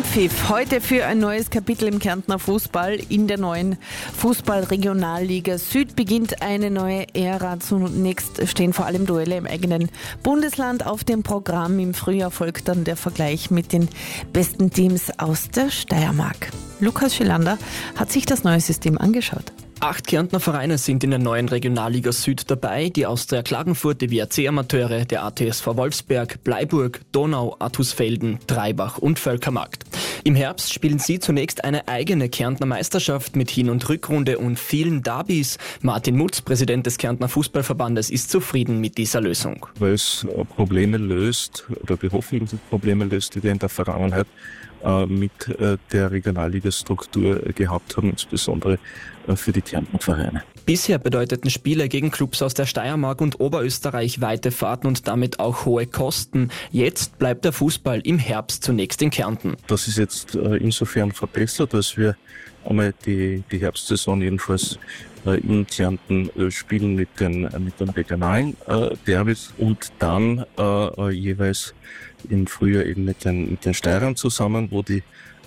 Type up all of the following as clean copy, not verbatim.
Anpfiff heute für ein neues Kapitel im Kärntner Fußball. In der neuen Fußball-Regionalliga Süd beginnt eine neue Ära. Zunächst stehen vor allem Duelle im eigenen Bundesland auf dem Programm. Im Frühjahr folgt dann der Vergleich mit den besten Teams aus der Steiermark. Lukas Schilander hat sich das neue System angeschaut. 8 Kärntner Vereine sind in der neuen Regionalliga Süd dabei. Die Austria Klagenfurt, die WRC Amateure, der ATSV Wolfsberg, Bleiburg, Donau, Attusfelden, Treibach und Völkermarkt. Im Herbst spielen sie zunächst eine eigene Kärntner Meisterschaft mit Hin- und Rückrunde und vielen Derbys. Martin Mutz, Präsident des Kärntner Fußballverbandes, ist zufrieden mit dieser Lösung. Weil es Probleme löst, oder wir hoffen, dass es Probleme löst, die wir in der Vergangenheit mit der Regionalliga-Struktur gehabt haben, insbesondere für die Kärntner Vereine. Bisher bedeuteten Spiele gegen Clubs aus der Steiermark und Oberösterreich weite Fahrten und damit auch hohe Kosten. Jetzt bleibt der Fußball im Herbst zunächst in Kärnten. Das ist jetzt insofern verbessert, dass wir einmal die Herbstsaison jedenfalls in Kärnten spielen mit den regionalen Derbys und dann jeweils im Frühjahr eben mit den Steirern zusammen, wo die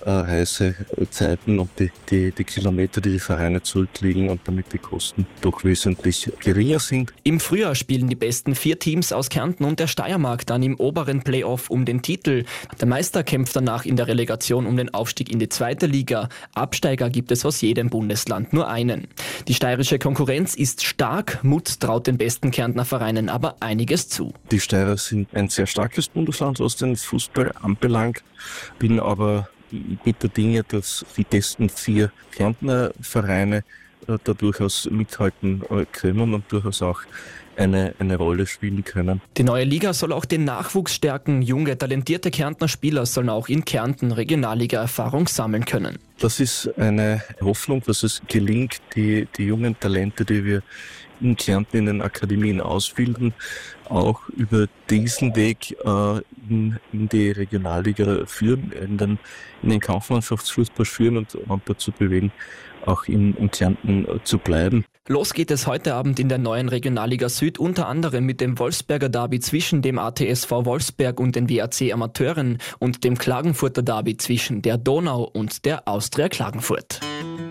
Reisezeiten und die Kilometer, die Vereine zurücklegen und damit die Kosten doch wesentlich geringer sind. Im Frühjahr spielen die besten 4 Teams aus Kärnten und der Steiermark dann im oberen Playoff um den Titel. Der Meister kämpft danach in der Relegation um den Aufstieg in die 2. Liga. Absteiger gibt es aus jedem Bundesland nur einen. Die steirische Konkurrenz ist stark. Mutz traut den besten Kärntner Vereinen aber einiges zu. Die Steirer sind ein sehr starkes Bundesland, was den Fußball anbelangt. Bin aber mit der Dinge, dass die besten 4 Kärntner Vereine da durchaus mithalten können und durchaus auch eine Rolle spielen können. Die neue Liga soll auch den Nachwuchs stärken. Junge, talentierte Kärntner Spieler sollen auch in Kärnten Regionalliga-Erfahrung sammeln können. Das ist eine Hoffnung, dass es gelingt, die jungen Talente, die wir in Kärnten in den Akademien ausbilden, auch über diesen Weg in die Regionalliga führen, in den Kampfmannschaftsfußball führen und dazu bewegen, auch in Kärnten zu bleiben. Los geht es heute Abend in der neuen Regionalliga Süd, unter anderem mit dem Wolfsberger Derby zwischen dem ATSV Wolfsberg und den WRC Amateuren und dem Klagenfurter Derby zwischen der Donau und der Austria Klagenfurt.